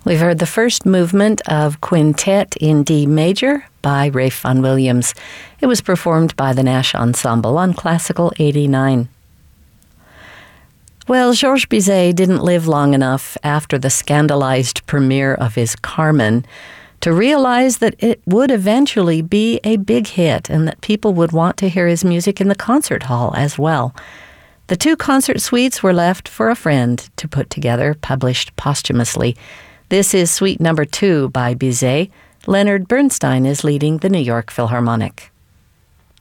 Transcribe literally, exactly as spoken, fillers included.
We've heard the first movement of Quintet in D major by Ralph Vaughan Williams. It was performed by the Nash Ensemble on Classical eighty-nine. Well, Georges Bizet didn't live long enough after the scandalized premiere of his Carmen to realize that it would eventually be a big hit and that people would want to hear his music in the concert hall as well. The two concert suites were left for a friend to put together, published posthumously. This is Suite Number Two by Bizet. Leonard Bernstein is leading the New York Philharmonic.